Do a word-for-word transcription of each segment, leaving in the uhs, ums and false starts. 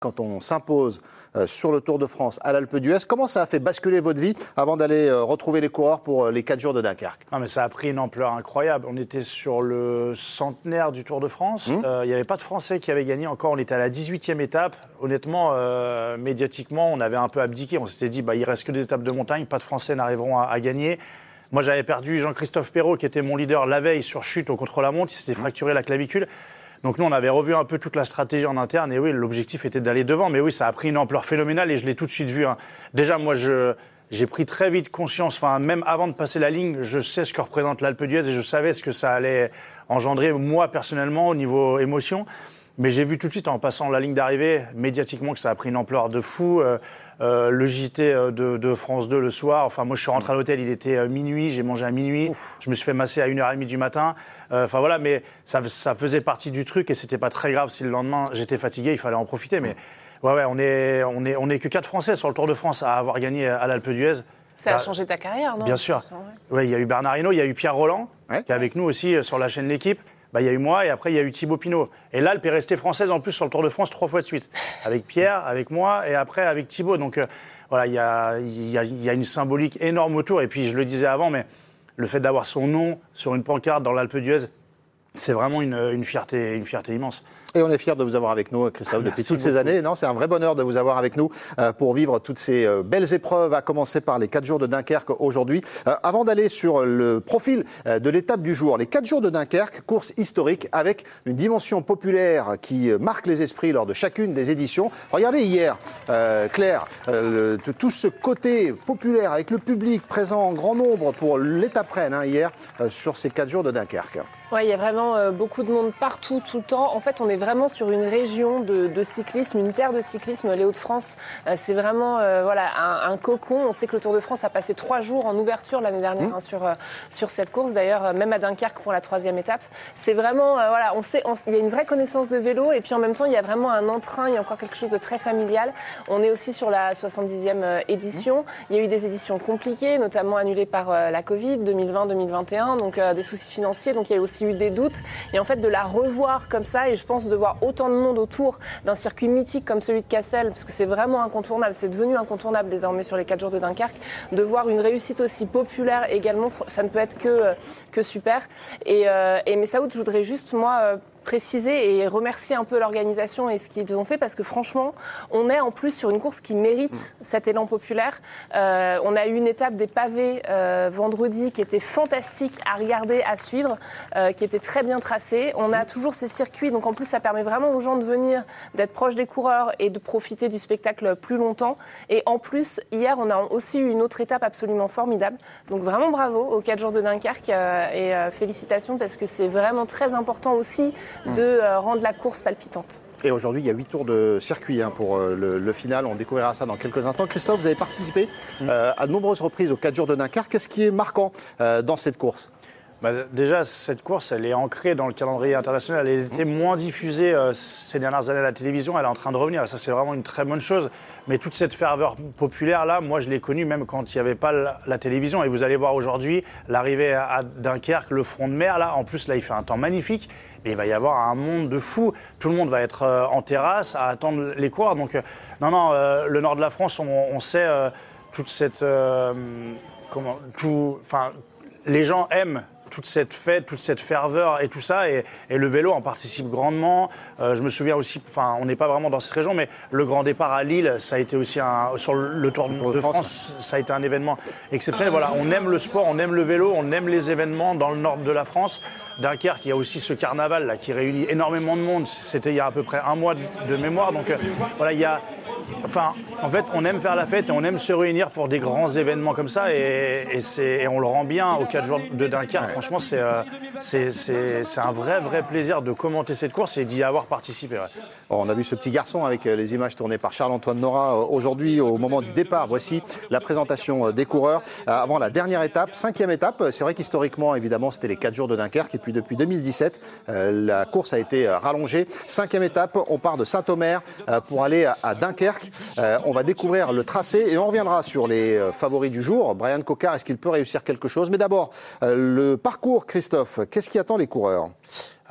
quand on s'impose euh, sur le Tour de France à l'Alpe d'Huez. Comment ça a fait basculer votre vie avant d'aller euh, retrouver les coureurs pour euh, les quatre jours de Dunkerque? Non, mais ça a pris une ampleur incroyable. On était sur le centenaire du Tour de France. Il Mmh. n'y euh, avait pas de Français qui avaient gagné encore. On était à la dix-huitième étape. Honnêtement, euh, médiatiquement, on avait un peu abdiqué. On s'était dit, bah, il ne reste que des étapes de montagne. Pas de Français n'arriveront à, à gagner. Moi, j'avais perdu Jean-Christophe Perrault, qui était mon leader la veille sur chute au contre-la-montre. Il s'était fracturé la clavicule. Donc nous, on avait revu un peu toute la stratégie en interne. Et oui, l'objectif était d'aller devant. Mais oui, ça a pris une ampleur phénoménale et je l'ai tout de suite vu. Hein. Déjà, moi, je, j'ai pris très vite conscience, enfin, même avant de passer la ligne, je sais ce que représente l'Alpe d'Huez et je savais ce que ça allait engendrer, moi, personnellement, au niveau émotion. Mais j'ai vu tout de suite, en passant la ligne d'arrivée, médiatiquement, que ça a pris une ampleur de fou. Euh, euh, le J T de, de France deux le soir. Enfin, moi, je suis rentré à l'hôtel, il était euh, minuit, j'ai mangé à minuit. Ouf. Je me suis fait masser à une heure trente du matin. Euh, enfin, voilà, mais ça, ça faisait partie du truc et c'était pas très grave si le lendemain, j'étais fatigué, il fallait en profiter. Mais ouais, ouais, on est, on est, on est que quatre Français sur le Tour de France à avoir gagné à l'Alpe d'Huez. Ça a bah, changé ta carrière, non? Bien sûr. Ouais, il y a eu Bernard Hinault, il y a eu Pierre Rolland, ouais. qui est avec nous aussi euh, sur la chaîne L'Équipe. Bah, il y a eu moi et après il y a eu Thibaut Pinot. Et l'Alpe est restée française en plus sur le Tour de France trois fois de suite. Avec Pierre, avec moi et après avec Thibaut. Donc euh, voilà, il y a, y, a, y a une symbolique énorme autour. Et puis je le disais avant, mais le fait d'avoir son nom sur une pancarte dans l'Alpe d'Huez, c'est vraiment une, une, fierté, une fierté immense. Et on est fiers de vous avoir avec nous, Christophe, ah, depuis toutes beaucoup. ces années. Non, c'est un vrai bonheur de vous avoir avec nous euh, pour vivre toutes ces euh, belles épreuves, à commencer par les quatre jours de Dunkerque aujourd'hui. Euh, avant d'aller sur le profil euh, de l'étape du jour, les quatre jours de Dunkerque, course historique avec une dimension populaire qui euh, marque les esprits lors de chacune des éditions. Regardez hier, euh, Claire, euh, le, tout ce côté populaire avec le public présent en grand nombre pour l'étape reine hein, hier euh, sur ces quatre jours de Dunkerque. Oui, il y a vraiment euh, beaucoup de monde partout, tout le temps. En fait, on est vraiment sur une région de, de cyclisme, une terre de cyclisme, les Hauts-de-France. Euh, c'est vraiment euh, voilà, un, un cocon. On sait que le Tour de France a passé trois jours en ouverture l'année dernière mmh. hein, sur, euh, sur cette course. D'ailleurs, euh, même à Dunkerque pour la troisième étape. C'est vraiment, euh, voilà, on sait, on, il y a une vraie connaissance de vélo et puis en même temps, il y a vraiment un entrain, il y a encore quelque chose de très familial. On est aussi sur la soixante-dixième édition. Mmh. Il y a eu des éditions compliquées, notamment annulées par euh, la Covid, deux mille vingt deux mille vingt et un, donc euh, des soucis financiers. Donc il y a aussi eu des doutes et en fait de la revoir comme ça et je pense de voir autant de monde autour d'un circuit mythique comme celui de Cassel parce que c'est vraiment incontournable, c'est devenu incontournable désormais sur les quatre jours de Dunkerque, de voir une réussite aussi populaire également, ça ne peut être que, que super et, euh, et Messaoud, je voudrais juste moi euh, préciser et remercier un peu l'organisation et ce qu'ils ont fait parce que franchement, on est en plus sur une course qui mérite mmh. cet élan populaire. Euh, on a eu une étape des pavés euh, vendredi qui était fantastique à regarder, à suivre, euh, qui était très bien tracée. On a toujours ces circuits, donc en plus ça permet vraiment aux gens de venir, d'être proches des coureurs et de profiter du spectacle plus longtemps. Et en plus, hier, on a aussi eu une autre étape absolument formidable. Donc vraiment bravo aux quatre jours de Dunkerque euh, et euh, félicitations parce que c'est vraiment très important aussi de euh, rendre la course palpitante. Et aujourd'hui, il y a huit tours de circuit hein, pour euh, le, le final. On découvrira ça dans quelques instants. Christophe, vous avez participé euh, à de nombreuses reprises aux quatre jours de Dunkerque. Qu'est-ce qui est marquant euh, dans cette course ? Bah déjà, cette course, elle est ancrée dans le calendrier international. Elle était moins diffusée euh, ces dernières années à la télévision. Elle est en train de revenir. Ça, c'est vraiment une très bonne chose. Mais toute cette ferveur populaire-là, moi, je l'ai connue même quand il n'y avait pas la, la télévision. Et vous allez voir aujourd'hui l'arrivée à, à Dunkerque, le front de mer. Là, en plus, là, il fait un temps magnifique. Et il va y avoir un monde de fous. Tout le monde va être euh, en terrasse à attendre les coureurs. Donc, euh, non, non, euh, le nord de la France, on, on sait euh, toute cette... Euh, comment... Tout, enfin, les gens aiment toute cette fête, toute cette ferveur et tout ça, et, et le vélo en participe grandement. Euh, je me souviens aussi, enfin, on n'est pas vraiment dans cette région, mais le grand départ à Lille, ça a été aussi un, sur le Tour, le Tour de, de France, France, ça a été un événement exceptionnel. Voilà, on aime le sport, on aime le vélo, on aime les événements dans le nord de la France. Dunkerque, il y a aussi ce carnaval là qui réunit énormément de monde. C'était il y a à peu près un mois de, de mémoire, donc euh, voilà, il y a. Enfin, en fait, on aime faire la fête et on aime se réunir pour des grands événements comme ça et, et, c'est, et on le rend bien aux quatre jours de Dunkerque. Ouais. Franchement, c'est, euh, c'est, c'est, c'est un vrai, vrai plaisir de commenter cette course et d'y avoir participé. Ouais. On a vu ce petit garçon avec les images tournées par Charles-Antoine Nora aujourd'hui au moment du départ. Voici la présentation des coureurs avant la dernière étape, cinquième étape. C'est vrai qu'historiquement, évidemment, c'était les quatre jours de Dunkerque et puis depuis deux mille dix-sept, euh, la course a été rallongée. Cinquième étape, on part de Saint-Omer euh, pour aller à, à Dunkerque. Euh, on va découvrir le tracé et on reviendra sur les euh, favoris du jour. Brian Cocard, est-ce qu'il peut réussir quelque chose ? Mais d'abord, euh, le parcours, Christophe, qu'est-ce qui attend les coureurs ?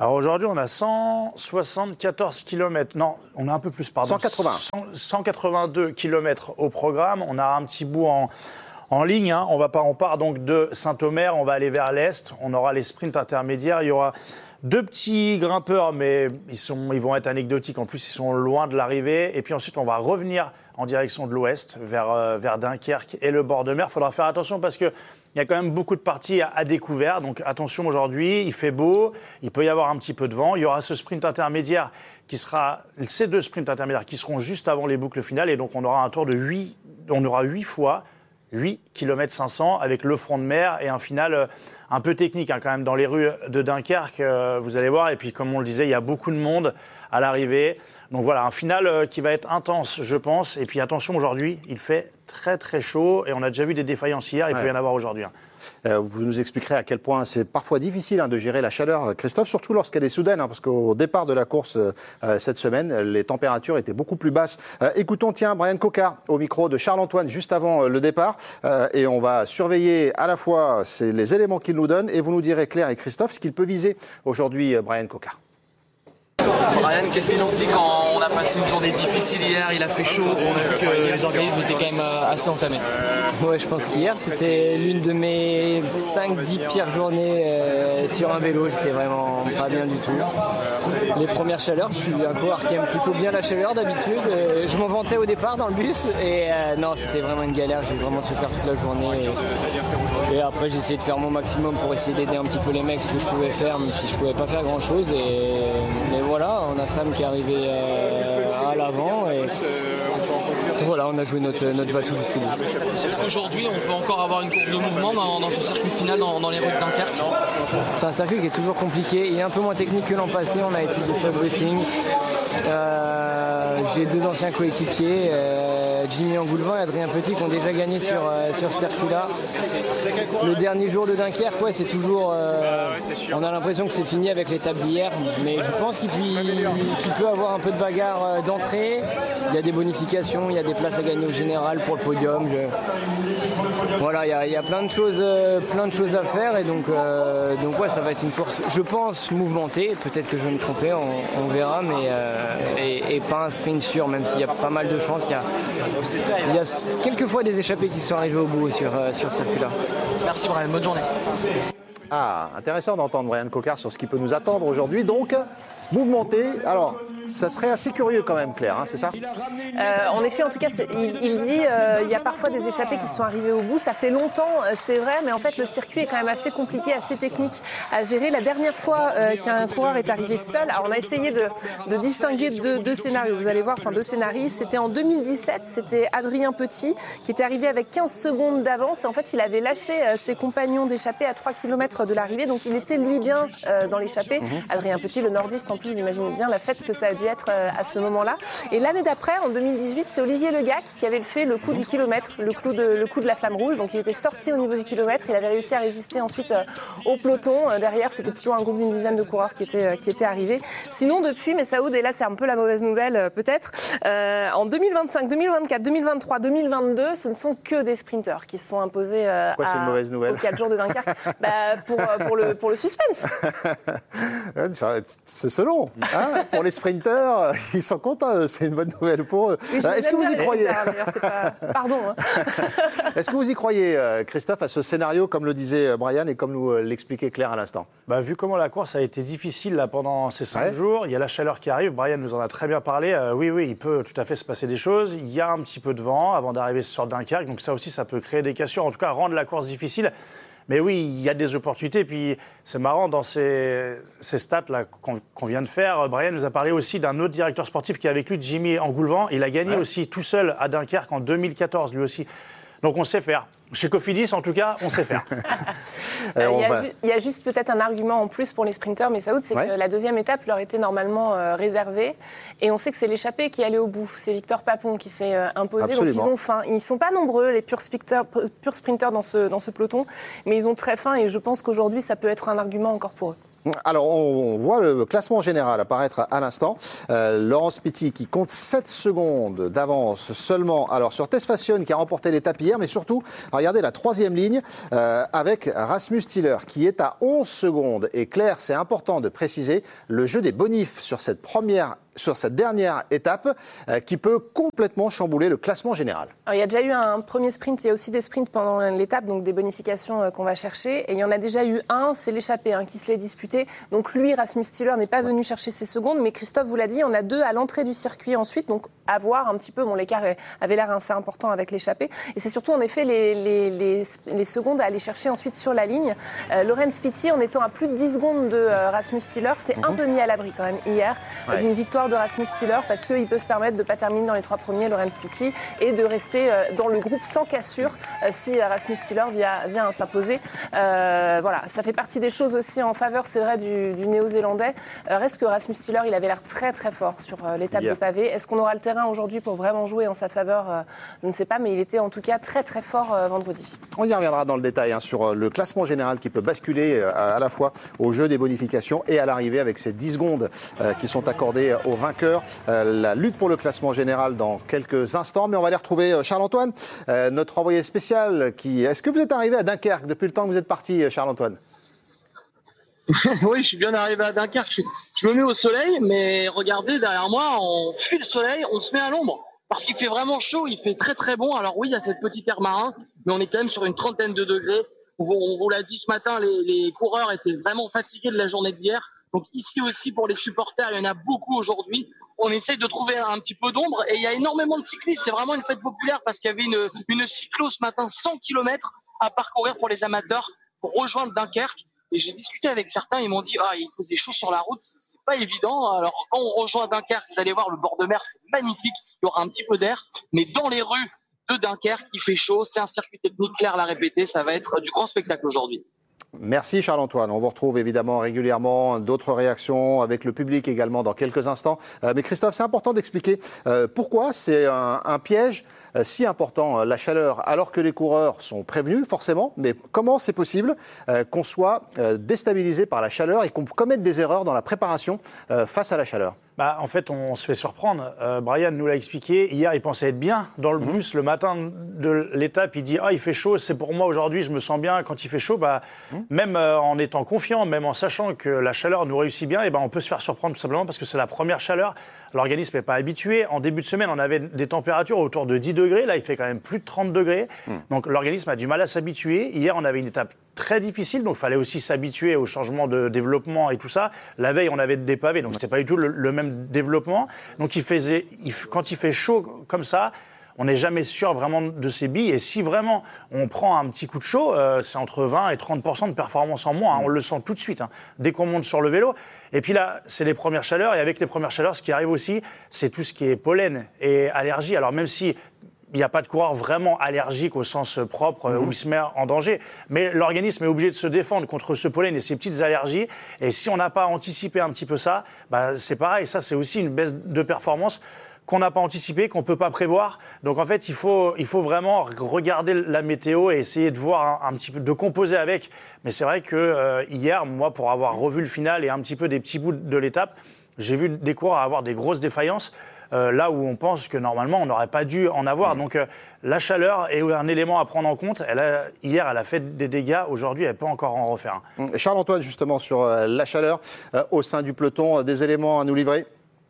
Alors aujourd'hui, on a cent soixante-quatorze kilomètres. Non, on a un peu plus, pardon. cent quatre-vingts. cent quatre-vingt-deux kilomètres au programme. On a un petit bout en, en ligne. Hein. On va pas, on part donc de Saint-Omer, on va aller vers l'est. On aura les sprints intermédiaires. Il y aura deux petits grimpeurs, mais ils, sont, ils vont être anecdotiques. En plus, ils sont loin de l'arrivée. Et puis ensuite, on va revenir en direction de l'ouest, vers, euh, vers Dunkerque et le bord de mer. Il faudra faire attention parce que il y a quand même beaucoup de parties à, à découvert. Donc attention aujourd'hui, il fait beau, il peut y avoir un petit peu de vent. Il y aura ce sprint intermédiaire qui sera, ces deux sprints intermédiaires qui seront juste avant les boucles finales. Et donc on aura un tour de huit, on aura huit fois huit kilomètres cinq cents avec le front de mer et un final un peu technique hein, quand même dans les rues de Dunkerque, euh, vous allez voir. Et puis comme on le disait, il y a beaucoup de monde à l'arrivée. Donc voilà, un final euh, qui va être intense, je pense. Et puis attention, aujourd'hui, il fait très très chaud et on a déjà vu des défaillances hier, il ouais. peut y en avoir aujourd'hui. Hein. Euh, vous nous expliquerez à quel point c'est parfois difficile hein, de gérer la chaleur, Christophe, surtout lorsqu'elle est soudaine, hein, parce qu'au départ de la course euh, cette semaine, les températures étaient beaucoup plus basses. Euh, écoutons, tiens, Brian Coquard au micro de Charles-Antoine juste avant euh, le départ, euh, et on va surveiller à la fois c'est les éléments qu'il nous donne, et vous nous direz, Claire et Christophe, ce qu'il peut viser aujourd'hui, euh, Brian Coquard. Brian, qu'est-ce qu'il en dit quand on a passé une journée difficile hier, il a fait chaud, on a vu que les organismes étaient quand même assez entamés. Ouais, je pense qu'hier c'était l'une de mes cinq dix pires journées euh, sur un vélo, j'étais vraiment pas bien du tout. Les premières chaleurs, je suis un coureur qui aime plutôt bien la chaleur d'habitude, euh, je m'en vantais au départ dans le bus et euh, non, c'était vraiment une galère, j'ai vraiment souffert toute la journée et, et après j'ai essayé de faire mon maximum pour essayer d'aider un petit peu les mecs, ce que je pouvais faire, même si je pouvais pas faire grand chose et, et voilà, on a Sam qui est arrivé euh, à l'avant et voilà, on a joué notre, notre va-tout jusqu'au bout. Est-ce qu'aujourd'hui on peut encore avoir une course de mouvement dans, dans ce circuit final dans, dans les rues de Dunkerque? C'est un circuit qui est toujours compliqué, il est un peu moins technique que l'an passé, on a étudié ça au briefing. Euh, j'ai deux anciens coéquipiers, euh, Jimmy Angoulevin et Adrien Petit qui ont déjà gagné sur, euh, sur ce circuit-là. Le dernier jour de Dunkerque, ouais, c'est toujours... Euh, on a l'impression que c'est fini avec l'étape d'hier, mais je pense qu'il, qu'il peut avoir un peu de bagarre d'entrée. Il y a des bonifications, il y a des places à gagner au général pour le podium. Je... Voilà, il y, a, il y a plein de choses, euh, plein de choses à faire et donc, euh, donc ouais, ça va être une course, je pense, mouvementée. Peut-être que je vais me tromper, on, on verra, mais euh, et, et pas un sprint sûr, même s'il y a pas mal de chances. Il y a, il y a quelques fois des échappées qui sont arrivées au bout sur, euh, sur ce circuit-là. Merci Brian, bonne journée. Ah, intéressant d'entendre Brian Coquard sur ce qui peut nous attendre aujourd'hui. Donc, mouvementé. Alors, ça serait assez curieux quand même, Claire, hein, c'est ça? euh, En effet, en tout cas, il, il dit euh, il y a parfois des échappées qui sont arrivées au bout. Ça fait longtemps, c'est vrai, mais en fait, le circuit est quand même assez compliqué, assez technique à gérer. La dernière fois euh, qu'un coureur est arrivé seul, alors on a essayé de, de distinguer deux, deux scénarios. Vous allez voir, enfin deux scénarios. C'était en deux mille dix-sept, c'était Adrien Petit qui était arrivé avec quinze secondes d'avance. Et en fait, il avait lâché euh, ses compagnons d'échappée à trois kilomètres de l'arrivée. Donc, il était lui bien euh, dans l'échappée. Mmh. Adrien Petit, le nordiste, en plus, vous imaginez bien la fête que ça a dû être euh, à ce moment-là. Et l'année d'après, en deux mille dix-huit, c'est Olivier Legac qui avait fait le coup du kilomètre, le coup de, le coup de la flamme rouge. Donc, il était sorti au niveau du kilomètre. Il avait réussi à résister ensuite euh, au peloton. Euh, derrière, c'était plutôt un groupe d'une dizaine de coureurs qui étaient, euh, qui étaient arrivés. Sinon, depuis, mais Saoud, et là, c'est un peu la mauvaise nouvelle, euh, peut-être, euh, en deux mille vingt-cinq, deux mille vingt-quatre, deux mille vingt-trois, deux mille vingt-deux, ce ne sont que des sprinteurs qui se sont imposés euh, Pourquoi c'est une mauvaise nouvelle aux quatre jours de Dunkerque. bah, pour, pour, le, pour le suspense. C'est selon. Hein, pour les sprinteurs, ils sont contents. C'est une bonne nouvelle pour eux. Oui, Est-ce que vous y croyez pas... Pardon. Hein. Est-ce que vous y croyez, Christophe, à ce scénario, comme le disait Brian et comme nous l'expliquait Claire à l'instant? Bah, vu comment la course a été difficile là, pendant ces cinq ouais. jours, il y a la chaleur qui arrive. Brian nous en a très bien parlé. Euh, oui, oui, il peut tout à fait se passer des choses. Il y a un petit peu de vent avant d'arriver sur Dunkerque. Donc ça aussi, ça peut créer des cassures. En tout cas, rendre la course difficile. Mais oui, il y a des opportunités. Puis c'est marrant, dans ces, ces stats-là qu'on, qu'on vient de faire, Brian nous a parlé aussi d'un autre directeur sportif qui est avec lui, Jimmy Angoulevin. Il a gagné ouais. aussi tout seul à Dunkerque en deux mille quatorze, lui aussi. Donc on sait faire. Chez Cofidis, en tout cas, on sait faire. euh, il, y a ju- il y a juste peut-être un argument en plus pour les sprinteurs, mais Saoud, c'est ouais. que la deuxième étape leur était normalement euh, réservée. Et on sait que c'est l'échappée qui allait au bout. C'est Victor Papon qui s'est euh, imposé. Absolument. Donc ils ont faim. Ils ne sont pas nombreux, les purs sprinteurs, purs sprinteurs dans, ce, dans ce peloton, mais ils ont très faim et je pense qu'aujourd'hui, ça peut être un argument encore pour eux. Alors, on voit le classement général apparaître à l'instant. Euh, Laurent Spitty qui compte sept secondes d'avance seulement. Alors, sur Tesfacion qui a remporté l'étape hier, mais surtout, regardez la troisième ligne euh, avec Rasmus Tiller qui est à onze secondes. Et Claire, c'est important de préciser le jeu des bonifs sur cette première sur cette dernière étape euh, qui peut complètement chambouler le classement général. Alors, il y a déjà eu un premier sprint, il y a aussi des sprints pendant l'étape, donc des bonifications euh, qu'on va chercher. Et il y en a déjà eu un, c'est l'échappée hein, qui se l'est disputé. Donc lui, Rasmus Tiller, n'est pas venu chercher ses secondes, mais Christophe vous l'a dit, on a deux à l'entrée du circuit ensuite, donc à voir un petit peu. Bon, l'écart avait l'air assez important avec l'échappée. Et c'est surtout en effet les, les, les, les secondes à aller chercher ensuite sur la ligne. Euh, Laurent Spitty, en étant à plus de dix secondes de euh, Rasmus Tiller, s'est mm-hmm. un peu mis à l'abri quand même hier ouais. d'une victoire de Rasmus Tiller parce qu'il peut se permettre de ne pas terminer dans les trois premiers, Laurent Spitty, et de rester dans le groupe sans cassure si Rasmus Tiller vient, vient à s'imposer. Euh, voilà, ça fait partie des choses aussi en faveur, c'est vrai, du, du Néo-Zélandais. Euh, reste que Rasmus Tiller, il avait l'air très très fort sur l'étape yeah. de pavé. Est-ce qu'on aura le terrain aujourd'hui pour vraiment jouer en sa faveur? euh, Je ne sais pas, mais il était en tout cas très très fort euh, vendredi. On y reviendra dans le détail hein, sur le classement général qui peut basculer euh, à la fois au jeu des bonifications et à l'arrivée avec ces dix secondes euh, qui sont accordées aux vainqueurs. Euh, la lutte pour le classement général dans quelques instants, mais on va aller retrouver Charles-Antoine, euh, notre envoyé spécial. Qui... Est-ce que vous êtes arrivé à Dunkerque depuis le temps que vous êtes parti, Charles-Antoine? Oui, je suis bien arrivé à Dunkerque. Je, je me mets au soleil, mais regardez, derrière moi, on fuit le soleil, on se met à l'ombre. Parce qu'il fait vraiment chaud, il fait très très bon. Alors oui, il y a cette petite air marin, mais on est quand même sur une trentaine de degrés. On, on vous l'a dit ce matin, les, les coureurs étaient vraiment fatigués de la journée d'hier. Donc ici aussi, pour les supporters, il y en a beaucoup aujourd'hui. On essaye de trouver un petit peu d'ombre et il y a énormément de cyclistes. C'est vraiment une fête populaire parce qu'il y avait une, une cyclo ce matin, cent kilomètres à parcourir pour les amateurs pour rejoindre Dunkerque. Et j'ai discuté avec certains, ils m'ont dit ah, il faisait chaud sur la route, c'est pas évident. Alors quand on rejoint Dunkerque, vous allez voir le bord de mer, c'est magnifique, il y aura un petit peu d'air. Mais dans les rues de Dunkerque, il fait chaud, c'est un circuit technique, Claire l'a répété, ça va être du grand spectacle aujourd'hui. Merci Charles-Antoine. On vous retrouve évidemment régulièrement, d'autres réactions avec le public également dans quelques instants. Euh, mais Christophe, c'est important d'expliquer euh, pourquoi c'est un, un piège euh, si important, euh, la chaleur, alors que les coureurs sont prévenus forcément. Mais comment c'est possible euh, qu'on soit euh, déstabilisé par la chaleur et qu'on commette des erreurs dans la préparation euh, face à la chaleur? Bah, en fait, on se fait surprendre. Euh, Brian nous l'a expliqué. Hier, il pensait être bien dans le bus. Mmh. Le matin de l'étape, il dit « Ah, il fait chaud, c'est pour moi aujourd'hui, je me sens bien. » Quand il fait chaud, bah, mmh. même euh, en étant confiant, même en sachant que la chaleur nous réussit bien, et bah, on peut se faire surprendre tout simplement parce que c'est la première chaleur. L'organisme n'est pas habitué. En début de semaine, on avait des températures autour de dix degrés. Là, il fait quand même plus de trente degrés. Mmh. Donc, l'organisme a du mal à s'habituer. Hier, on avait une étape très difficile, donc il fallait aussi s'habituer au changement de développement et tout ça. La veille, on avait des pavés, donc c'était pas du tout le, le même développement. Donc il faisait, il, quand il fait chaud comme ça, on n'est jamais sûr vraiment de ses billes. Et si vraiment on prend un petit coup de chaud, euh, c'est entre vingt et trente pour cent de performance en moins. Hein, on le sent tout de suite, hein, dès qu'on monte sur le vélo. Et puis là, c'est les premières chaleurs. Et avec les premières chaleurs, ce qui arrive aussi, c'est tout ce qui est pollen et allergie. Alors même si il n'y a pas de coureur vraiment allergique au sens propre mmh. où il se met en danger. Mais l'organisme est obligé de se défendre contre ce pollen et ces petites allergies. Et si on n'a pas anticipé un petit peu ça, bah, c'est pareil. Ça, c'est aussi une baisse de performance qu'on n'a pas anticipé, qu'on ne peut pas prévoir. Donc en fait, il faut, il faut vraiment regarder la météo et essayer de voir un, un petit peu, de composer avec. Mais c'est vrai que euh, hier, moi, pour avoir revu le final et un petit peu des petits bouts de l'étape, j'ai vu des coureurs avoir des grosses défaillances. Euh, là où on pense que normalement on n'aurait pas dû en avoir. Mmh. Donc euh, la chaleur est un élément à prendre en compte. Elle a, hier, elle a fait des dégâts. Aujourd'hui, elle peut encore en refaire. Mmh. Charles-Antoine, justement, sur euh, la chaleur euh, au sein du peloton, euh, des éléments à nous livrer?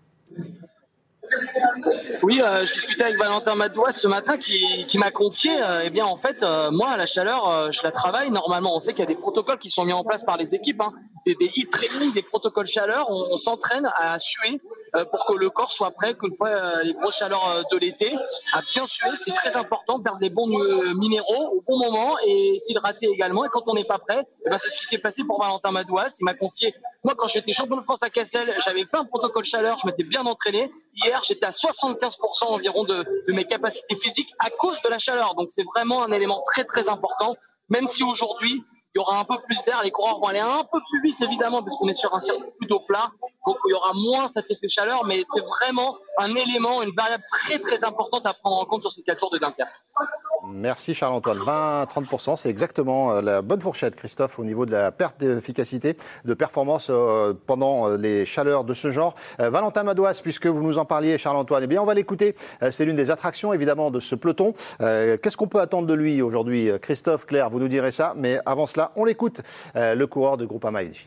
Oui, euh, je discutais avec Valentin Madouas ce matin qui, qui m'a confié, euh, eh bien en fait, euh, moi la chaleur, euh, je la travaille normalement. On sait qu'il y a des protocoles qui sont mis en place par les équipes, hein, des, des heat training, des protocoles chaleur. On, on s'entraîne à suer euh, pour que le corps soit prêt, qu'une fois euh, les grosses chaleurs euh, de l'été, à bien suer. C'est très important, perdre les bons euh, minéraux au bon moment et s'hydrater également. Et quand on n'est pas prêt, eh ben, c'est ce qui s'est passé pour Valentin Madouas. Il m'a confié, moi quand j'étais champion de France à Cassel, j'avais fait un protocole chaleur, je m'étais bien entraîné. Hier, j'étais à soixante-quinze pour cent environ de, de mes capacités physiques à cause de la chaleur. Donc, c'est vraiment un élément très, très important. Même si aujourd'hui, il y aura un peu plus d'air, les coureurs vont aller un peu plus vite, évidemment, parce qu'on est sur un circuit plutôt plat. Donc il y aura moins cet effet chaleur, mais c'est vraiment un élément, une variable très très importante à prendre en compte sur ces quatre jours de Dunkerque. Merci Charles-Antoine. vingt à trente pour cent, c'est exactement la bonne fourchette, Christophe, au niveau de la perte d'efficacité, de performance pendant les chaleurs de ce genre. Valentin Madouas, puisque vous nous en parliez, Charles-Antoine, eh bien on va l'écouter. C'est l'une des attractions évidemment de ce peloton. Qu'est-ce qu'on peut attendre de lui aujourd'hui? Christophe, Claire, vous nous direz ça, mais avant cela, on l'écoute, le coureur de Groupama F D J.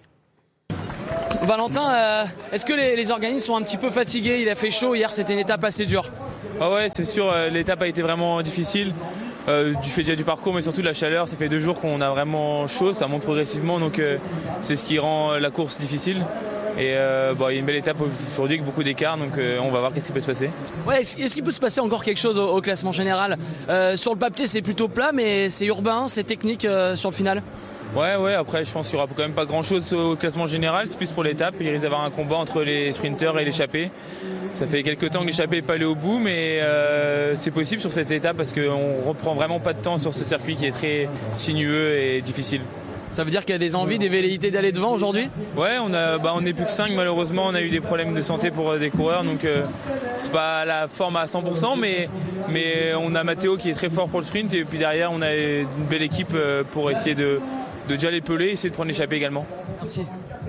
Valentin, euh, est-ce que les, les organismes sont un petit peu fatigués? Il a fait chaud, hier c'était une étape assez dure. Ah ouais, c'est sûr, euh, l'étape a été vraiment difficile, euh, du fait déjà du parcours, mais surtout de la chaleur. Ça fait deux jours qu'on a vraiment chaud, ça monte progressivement, donc euh, c'est ce qui rend la course difficile. Et euh, bon, il y a une belle étape aujourd'hui avec beaucoup d'écart, donc euh, on va voir qu'est-ce qui peut se passer. Ouais, est-ce qu'il peut se passer encore quelque chose au, au classement général? euh, Sur le papier c'est plutôt plat, mais c'est urbain, c'est technique euh, sur le final. Ouais, ouais, après je pense qu'il n'y aura quand même pas grand chose au classement général, c'est plus pour l'étape. Il risque d'avoir un combat entre les sprinteurs et l'échappée. Ça fait quelques temps que l'échappée n'est pas allée au bout, mais euh, c'est possible sur cette étape parce qu'on reprend vraiment pas de temps sur ce circuit qui est très sinueux et difficile. Ça veut dire qu'il y a des envies, des velléités d'aller devant aujourd'hui? Ouais, on a, bah, on n'est plus que cinq malheureusement, on a eu des problèmes de santé pour des coureurs, donc euh, c'est pas la forme à cent pour cent, mais, mais on a Matteo qui est très fort pour le sprint, et puis derrière on a une belle équipe pour essayer de, de déjà les peler, essayer de prendre l'échappée également. Merci.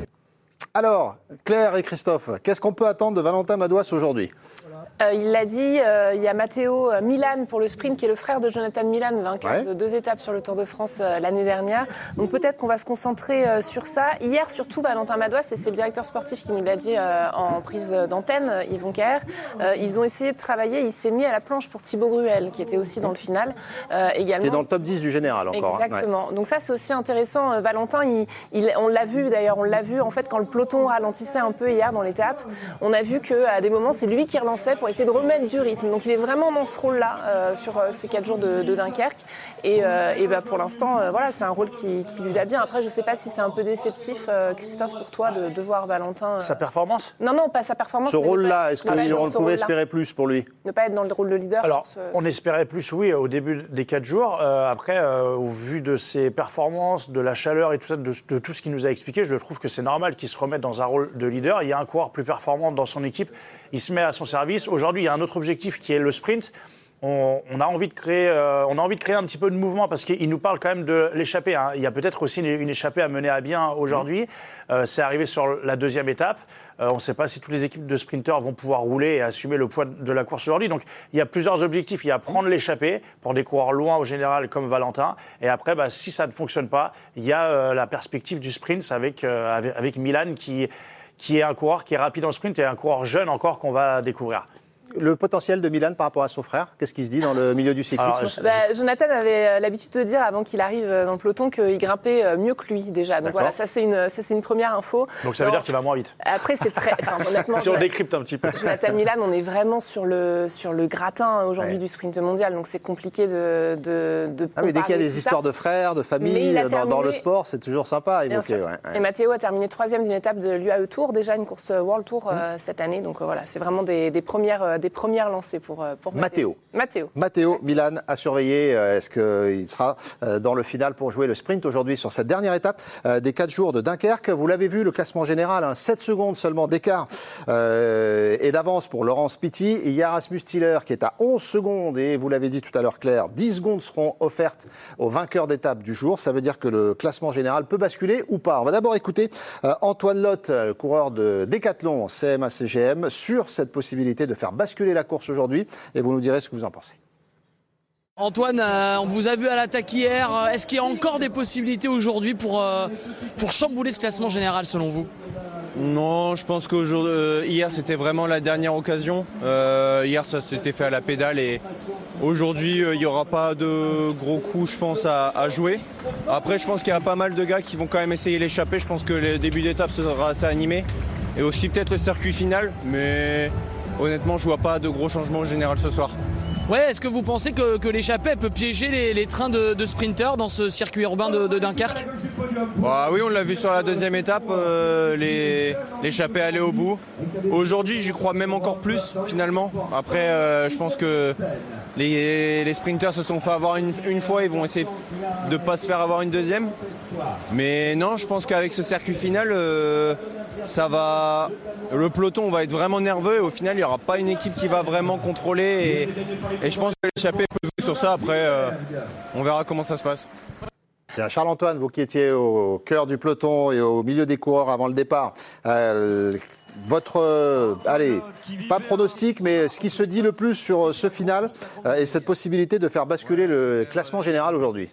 Alors, Claire et Christophe, qu'est-ce qu'on peut attendre de Valentin Madouas aujourd'hui? Euh, il l'a dit, euh, il y a Matteo Milan pour le sprint, qui est le frère de Jonathan Milan, vainqueur ouais. de deux étapes sur le Tour de France euh, l'année dernière. Donc peut-être qu'on va se concentrer euh, sur ça. Hier, surtout, Valentin Madouas, et c'est le directeur sportif qui nous l'a dit euh, en prise d'antenne, Yvon Caher, euh, ils ont essayé de travailler. Il s'est mis à la planche pour Thibaut Gruel, qui était aussi dans le final. Euh, également. Qui est dans le top dix du général encore. Exactement. Hein, ouais. Donc ça, c'est aussi intéressant. Euh, Valentin, il, il, on l'a vu d'ailleurs, on l'a vu en fait quand le peloton ralentissait un peu hier dans l'étape. On a vu qu'à des moments, c'est lui qui relançait pour essayer de remettre du rythme. Donc il est vraiment dans ce rôle-là euh, sur euh, ces quatre jours de, de Dunkerque. Et, euh, et bah, pour l'instant, euh, voilà, c'est un rôle qui, qui lui va bien. Après, je ne sais pas si c'est un peu déceptif, euh, Christophe, pour toi, de, de voir Valentin... Euh... Sa performance? Non, non, pas sa performance. Ce rôle-là, est-ce qu'on pouvait espérer plus pour lui? Ne pas être dans le rôle de leader? Alors, ce... on espérait plus, oui, au début des quatre jours. Euh, après, euh, au vu de ses performances, de la chaleur et tout ça, de, de tout ce qu'il nous a expliqué, je trouve que c'est normal qu'il se remette dans un rôle de leader. Il y a un coureur plus performant dans son équipe. Il se met à son service. Aujourd'hui, il y a un autre objectif qui est le sprint. On, on, a envie de créer, euh, on a envie de créer un petit peu de mouvement parce qu'il nous parle quand même de l'échappée. Hein. Il y a peut-être aussi une, une échappée à mener à bien aujourd'hui. Euh, c'est arrivé sur la deuxième étape. Euh, on ne sait pas si toutes les équipes de sprinteurs vont pouvoir rouler et assumer le poids de la course aujourd'hui. Donc il y a plusieurs objectifs. Il y a prendre l'échappée pour des coureurs loin au général comme Valentin. Et après, bah, si ça ne fonctionne pas, il y a euh, la perspective du sprint avec, euh, avec, avec Milan qui, qui est un coureur qui est rapide dans le sprint et un coureur jeune encore qu'on va découvrir. Le potentiel de Milan par rapport à son frère, qu'est-ce qui se dit dans le milieu du cyclisme? Alors, je... bah, Jonathan avait l'habitude de dire avant qu'il arrive dans le peloton qu'il grimpait mieux que lui déjà. Donc voilà, ça c'est une, ça, c'est une première info. Donc ça veut Alors, dire qu'il va moins vite. Après c'est très... Enfin, honnêtement, si on décrypte un petit peu. Jonathan Milan, on est vraiment sur le, sur le gratin aujourd'hui ouais. du sprint mondial. Donc c'est compliqué de, de, de ah, mais dès qu'il y a des histoires ça. de frères, de famille dans, terminé... dans le sport, c'est toujours sympa à évoquer. Ouais, ouais. Et Matteo a terminé troisième d'une étape de l'U A E Tour, déjà une course World Tour mmh. euh, cette année. Donc euh, voilà, c'est vraiment des, des, premières, des premières lancées. Pour, pour Matteo. Matteo. Matteo, Milan à surveiller. Est-ce qu'il sera dans le final pour jouer le sprint aujourd'hui sur cette dernière étape des quatre jours de Dunkerque? Vous l'avez vu, le classement général, hein, sept secondes seulement d'écart euh, et d'avance pour Laurence Pitty. Il y a Rasmus Tiller qui est à onze secondes et vous l'avez dit tout à l'heure Claire, dix secondes seront offertes aux vainqueurs d'étape du jour. Ça veut dire que le classement général peut basculer ou pas. On va d'abord écouter euh, Antoine Lotte, coureur de Décathlon C M A C G M, sur cette possibilité de faire basculer la course aujourd'hui. Et vous nous direz ce que vous en pensez. Antoine, euh, on vous a vu à l'attaque hier. Est-ce qu'il y a encore des possibilités aujourd'hui pour, euh, pour chambouler ce classement général selon vous? Non, je pense qu'hier euh, c'était vraiment la dernière occasion. Euh, hier ça s'était fait à la pédale et aujourd'hui il euh, n'y aura pas de gros coups je pense à, à jouer. Après je pense qu'il y a pas mal de gars qui vont quand même essayer l'échappée. Je pense que le début d'étape sera assez animé et aussi peut-être le circuit final, mais honnêtement, je vois pas de gros changements au général ce soir. Ouais, est-ce que vous pensez que, que l'échappée peut piéger les, les trains de, de sprinteurs dans ce circuit urbain de, de Dunkerque? Bah oui, on l'a vu sur la deuxième étape, euh, les, l'échappée allait au bout. Aujourd'hui, j'y crois même encore plus finalement. Après, euh, je pense que les, les sprinteurs se sont fait avoir une, une fois, ils vont essayer de ne pas se faire avoir une deuxième. Mais non, je pense qu'avec ce circuit final, euh, ça va, le peloton va être vraiment nerveux et au final il n'y aura pas une équipe qui va vraiment contrôler et, et je pense que l'échappée peut jouer sur ça. Après, euh, on verra comment ça se passe. Bien, Charles-Antoine, vous qui étiez au cœur du peloton et au milieu des coureurs avant le départ, euh, votre, euh, allez, pas pronostic, mais ce qui se dit le plus sur ce final euh, et cette possibilité de faire basculer le classement général aujourd'hui.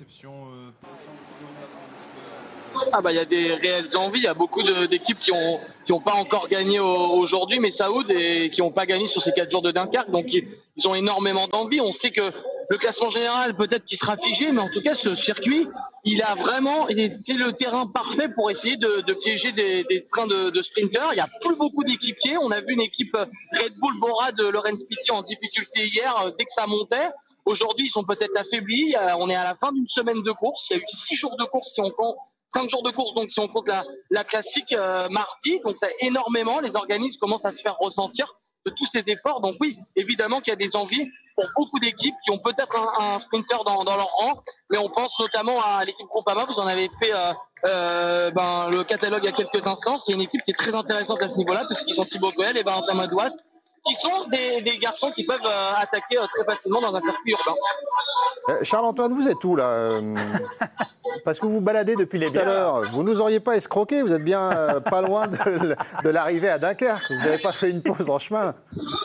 Ah bah il y a des réelles envies, il y a beaucoup de, d'équipes qui ont qui ont pas encore gagné au, aujourd'hui, mais Saoud et qui n'ont pas gagné sur ces quatre jours de Dunkerque, donc ils, ils ont énormément d'envie. On sait que le classement général peut-être qu'il sera figé, mais en tout cas ce circuit, il a vraiment, c'est le terrain parfait pour essayer de, de piéger des, des trains de, de sprinters. Il y a plus beaucoup d'équipiers. On a vu une équipe Red Bull Bora de Laurens Pitty en difficulté hier dès que ça montait. Aujourd'hui, ils sont peut-être affaiblis. On est à la fin d'une semaine de course. Il y a eu six jours de course si on compte. Cinq jours de course, donc si on compte la, la classique euh, mardi, donc ça énormément, les organismes commencent à se faire ressentir de tous ces efforts. Donc oui, évidemment qu'il y a des envies pour beaucoup d'équipes qui ont peut-être un, un sprinter dans, dans leur rang, mais on pense notamment à l'équipe Groupama. Vous en avez fait euh, euh, ben, le catalogue il y a quelques instants. C'est une équipe qui est très intéressante à ce niveau-là, puisqu'ils ont Thibaut Coel et Valentin Madouas, qui sont des, des garçons qui peuvent euh, attaquer euh, très facilement dans un circuit urbain. Euh, Charles-Antoine, vous êtes où là euh, Parce que vous vous baladez depuis tout à l'heure. Vous nous auriez pas escroqué, vous êtes bien euh, pas loin de, de l'arrivée à Dunkerque. Vous n'avez pas fait une pause en chemin.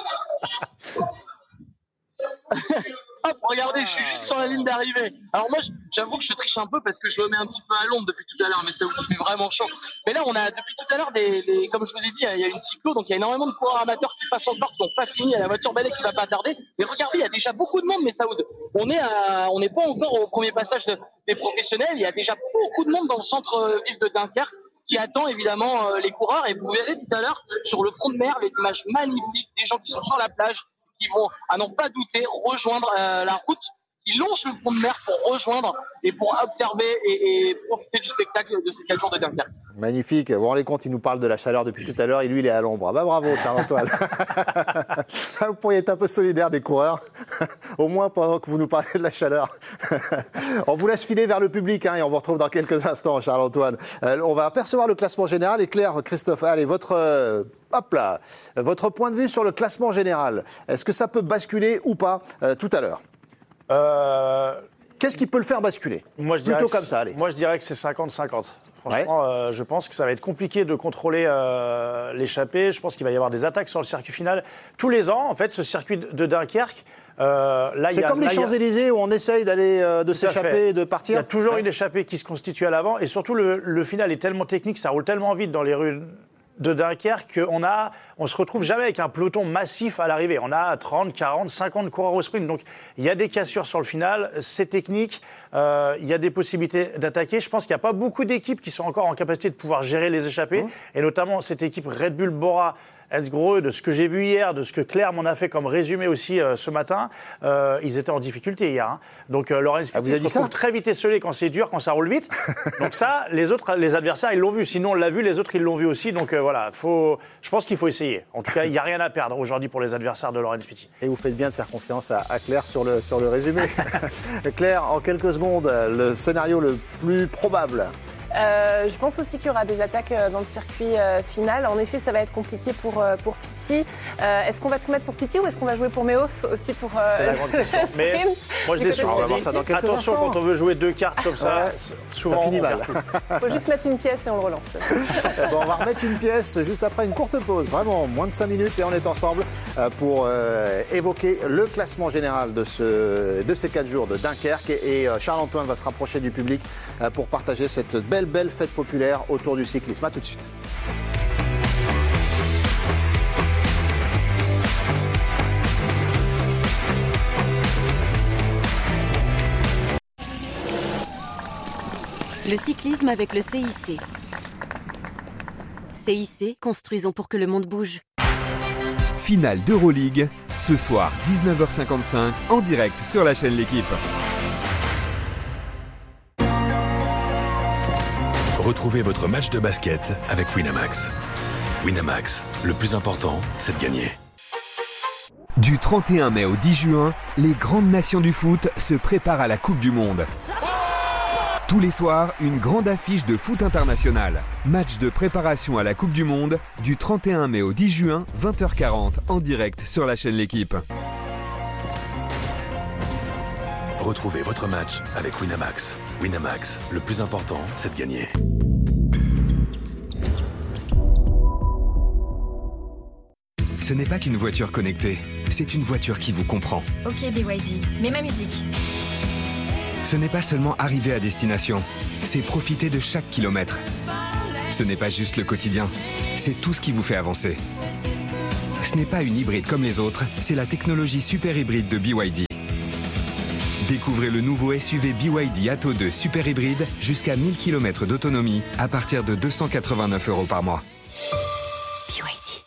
Hop, regardez, je suis juste sur la ligne d'arrivée. Alors moi, j'avoue que je triche un peu parce que je me mets un petit peu à l'ombre depuis tout à l'heure, mais ça vous fait vraiment chaud. Mais là, on a depuis tout à l'heure, des, des, comme je vous ai dit, il y a une cyclo, donc il y a énormément de coureurs amateurs qui passent encore, qui n'ont pas fini. Il y a la voiture balai qui va pas tarder. Mais regardez, il y a déjà beaucoup de monde, mais Saoud, on est à, on n'est pas encore au premier passage de, des professionnels. Il y a déjà beaucoup de monde dans le centre-ville de Dunkerque qui attend évidemment euh, les coureurs. Et vous verrez tout à l'heure sur le front de mer les images magnifiques des gens qui sont sur la plage, qui vont, à n'en pas douter, rejoindre euh, la route, qui longe le front de mer pour rejoindre et pour observer et, et profiter du spectacle de ces quatre jours de Dunkerque. Magnifique. Vous vous rendez compte, il nous parle de la chaleur depuis tout à l'heure et lui, il est à l'ombre. Ah bah bravo, Charles-Antoine. Vous pourriez être un peu solidaire des coureurs, au moins pendant que vous nous parlez de la chaleur. On vous laisse filer vers le public hein, et on vous retrouve dans quelques instants, Charles-Antoine. Euh, on va apercevoir le classement général. Et Claire, Christophe, allez, votre... Euh, Hop là, votre point de vue sur le classement général, est-ce que ça peut basculer ou pas euh, tout à l'heure euh, Qu'est-ce qui peut le faire basculer moi, je Plutôt comme ça, allez. Moi, je dirais que c'est cinquante cinquante. Franchement, ouais. euh, je pense que ça va être compliqué de contrôler euh, l'échappée. Je pense qu'il va y avoir des attaques sur le circuit final. Tous les ans, en fait, ce circuit de Dunkerque, euh, là, c'est comme les Champs-Élysées où on essaye d'aller euh, de s'échapper et de partir. Il y a toujours ouais. une échappée qui se constitue à l'avant. Et surtout, le, le final est tellement technique, ça roule tellement vite dans les rues de Dunkerque qu'on a, on se retrouve jamais avec un peloton massif à l'arrivée. On a trente, quarante, cinquante coureurs au sprint. Donc, il y a des cassures sur le final. C'est technique. Euh, il y a des possibilités d'attaquer. Je pense qu'il n'y a pas beaucoup d'équipes qui sont encore en capacité de pouvoir gérer les échappées. Mmh. Et notamment cette équipe Red Bull Bora, Elsgro, de ce que j'ai vu hier, de ce que Claire m'en a fait comme résumé aussi euh, ce matin, euh, ils étaient en difficulté hier. Hein. Donc euh, Laurens Pitty se retrouve très vite esselé quand c'est dur, quand ça roule vite. Donc ça, les autres, les adversaires, ils l'ont vu. Sinon, on l'a vu, les autres, ils l'ont vu aussi. Donc euh, voilà, faut, je pense qu'il faut essayer. En tout cas, il n'y a rien à perdre aujourd'hui pour les adversaires de Laurens Pitty. Et vous faites bien de faire confiance à, à Claire sur le, sur le résumé. Claire, en quelques secondes, le scénario le plus probable. Euh, je pense aussi qu'il y aura des attaques dans le circuit euh, final. En effet, ça va être compliqué pour, euh, pour Pitty. Euh, est-ce qu'on va tout mettre pour Pitty ou est-ce qu'on va jouer pour Meos aussi pour euh, C'est la grande question. Mais moi, je dis souvent, attention, instants. Quand on veut jouer deux cartes comme ça, ouais, souvent, ça finit mal. Il faut juste mettre une pièce et on le relance. Bon, on va remettre une pièce juste après une courte pause. Vraiment, moins de cinq minutes et on est ensemble pour euh, évoquer le classement général de, ce, de ces quatre jours de Dunkerque. Et, et Charles-Antoine va se rapprocher du public euh, pour partager cette belle belle fête populaire autour du cyclisme. À tout de suite. Le cyclisme avec le C I C. C I C, construisons pour que le monde bouge. Finale d'Euroleague, ce soir dix-neuf heures cinquante-cinq en direct sur la chaîne L'Équipe. Retrouvez votre match de basket avec Winamax. Winamax, le plus important, c'est de gagner. Du trente et un mai au dix juin, les grandes nations du foot se préparent à la Coupe du Monde. Tous les soirs, une grande affiche de foot international. Match de préparation à la Coupe du Monde du trente et un mai au dix juin, vingt heures quarante, en direct sur la chaîne L'Équipe. Retrouvez votre match avec Winamax. Winamax, le plus important, c'est de gagner. Ce n'est pas qu'une voiture connectée, c'est une voiture qui vous comprend. Ok B Y D, mets ma musique. Ce n'est pas seulement arriver à destination, c'est profiter de chaque kilomètre. Ce n'est pas juste le quotidien, c'est tout ce qui vous fait avancer. Ce n'est pas une hybride comme les autres, c'est la technologie super hybride de B Y D. Découvrez le nouveau S U V B Y D Atto deux super hybride jusqu'à mille kilomètres d'autonomie à partir de deux cent quatre-vingt-neuf euros par mois. B Y D.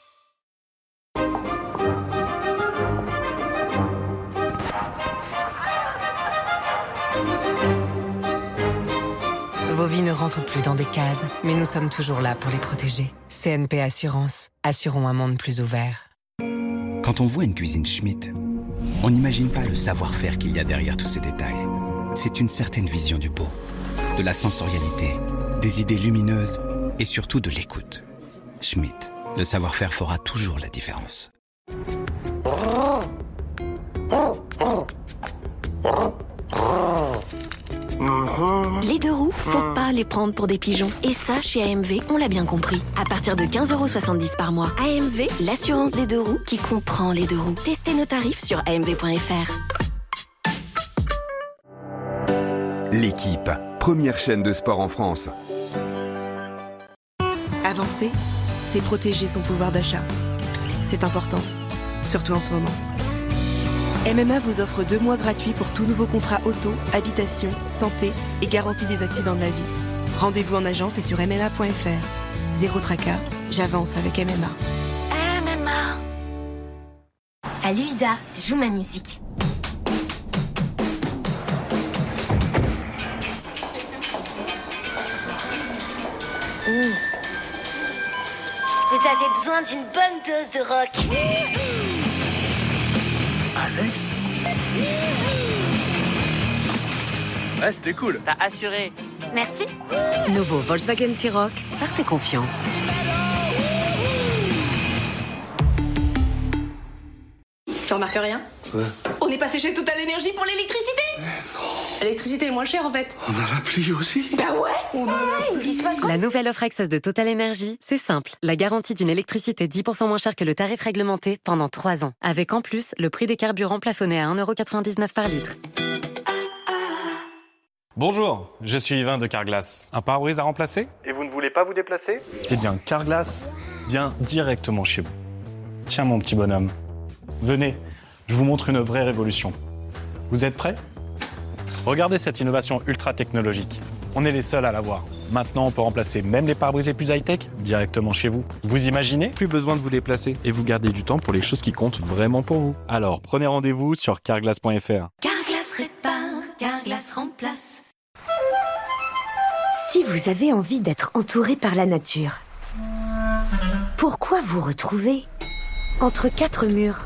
Vos vies ne rentrent plus dans des cases, mais nous sommes toujours là pour les protéger. C N P Assurance. Assurons un monde plus ouvert. Quand on voit une cuisine Schmitt, on n'imagine pas le savoir-faire qu'il y a derrière tous ces détails. C'est une certaine vision du beau, de la sensorialité, des idées lumineuses et surtout de l'écoute. Schmitt, le savoir-faire fera toujours la différence. Les deux roues, faut pas les prendre pour des pigeons. Et ça, chez A M V, on l'a bien compris. À partir de quinze euros soixante-dix par mois, A M V, l'assurance des deux roues qui comprend les deux roues. Testez nos tarifs sur A M V point F R. L'Équipe, première chaîne de sport en France. Avancer, c'est protéger son pouvoir d'achat. C'est important, surtout en ce moment. M M A vous offre deux mois gratuits pour tout nouveau contrat auto, habitation, santé et garantie des accidents de la vie. Rendez-vous en agence et sur M M A point F R. Zéro tracas, j'avance avec M M A. M M A. Salut Ida, joue ma musique. Mmh. Vous avez besoin d'une bonne dose de rock. Alex? Ouais, c'était cool. T'as assuré. Merci. Nouveau Volkswagen T-Roc, partez confiant. Tu remarques rien? Ouais. On est passé chez Total Energy pour l'électricité. L'électricité est moins chère en fait. On a l'appli aussi. Bah ouais. On a l'appli. Il se passe quoi? La nouvelle offre Access de Total Energy, c'est simple. La garantie d'une électricité dix pour cent moins chère que le tarif réglementé pendant trois ans. Avec en plus le prix des carburants plafonné à un euro quatre-vingt-dix-neuf par litre. Bonjour, je suis Yvain de Carglass. Un pare-brise à remplacer? Et vous ne voulez pas vous déplacer? Eh bien, Carglass vient directement chez vous. Tiens mon petit bonhomme, venez, je vous montre une vraie révolution. Vous êtes prêts? Regardez cette innovation ultra technologique. On est les seuls à l'avoir. Maintenant, on peut remplacer même les pare-brises les plus high-tech directement chez vous. Vous imaginez? Plus besoin de vous déplacer et vous gardez du temps pour les choses qui comptent vraiment pour vous. Alors, prenez rendez-vous sur carglass point F R. Carglass répare, Carglass remplace. Si vous avez envie d'être entouré par la nature, pourquoi vous retrouver entre quatre murs?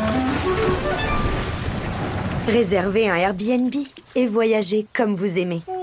Réservez un Airbnb et voyagez comme vous aimez.